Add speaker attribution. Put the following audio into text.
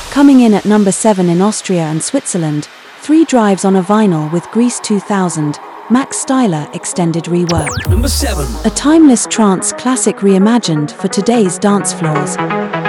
Speaker 1: Coming in at number 7 in Austria and Switzerland, 3 drives on a vinyl with Grease 2000, Max Styler extended rework.
Speaker 2: Number 7.
Speaker 1: A timeless trance classic reimagined for today's dance floors.